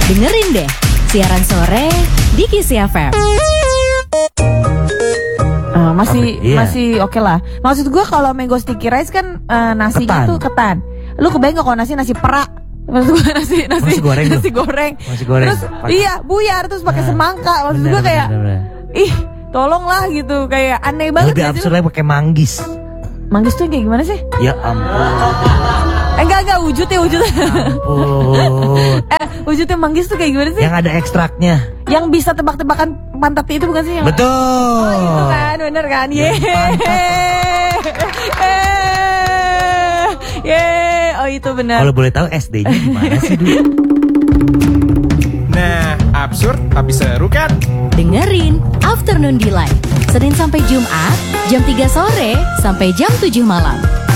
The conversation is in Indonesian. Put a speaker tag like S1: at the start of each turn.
S1: Dengerin deh, siaran sore di Kiss FM.
S2: Masih oke lah. Maksud gue kalau mango sticky rice kan nasinya
S3: Ketan.
S2: tuh ketan. Lu kebayang gak kalau nasi perak? Maksud gue nasi goreng. Terus iya buyar terus pakai semangka. Maksud gue kayak ih tolonglah gitu, kayak aneh banget.
S3: Lebih absurd lagi pakai manggis.
S2: Manggis tuh kayak gimana sih?
S3: Ya ampun.
S2: Enggak wujudnya.
S3: Ampun.
S2: Wujudnya manggis tuh kayak gimana sih?
S3: Yang ada ekstraknya.
S2: Yang bisa tebak-tebakan pantatnya itu bukan sih? Yang...
S3: Betul.
S2: Oh itu kan, bener kan? Oh itu benar.
S3: Kalau boleh tahu SD-nya di mana sih dulu?
S4: Nah, absurd tapi seru kan?
S1: Dengerin Afternoon Delight, Senin sampai Jumat, jam 3 sore sampai jam 7 malam.